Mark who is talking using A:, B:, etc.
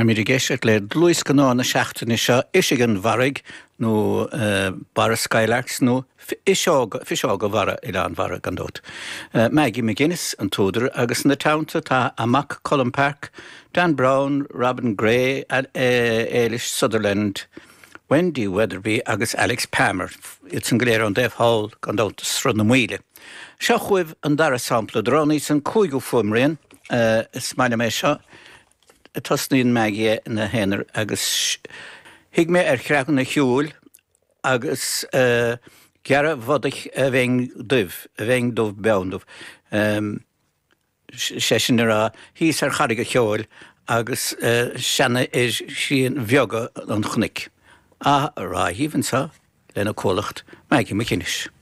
A: mí géisiart le Luis Gná na seachtainna seo isigan bharraig nó bara Skylarks nó fiseága bhara i lean bhara gan dót. Maggie McGuinness an tódar agus na townta tá Amach Cullen Park, Dan Brown, Robin Gray, Eilish Sutherland, Wendy Weatherby agus Alex Palmer. It's an gléir an Dave Hall gan dót srun na muile. Seo chuibh an dara sampla droni san cúigú fumrian is maile mé seo tosnaíon Maggie na héanaar agus hiig mé chreacan na hiúil agus gearra bhodach a bhéin dubh beandmh. sé sin ra hís charig a cheoil agus seanna sin bheoga an chnic. A rá híhann sa lena cólacht Maggie McGuinness.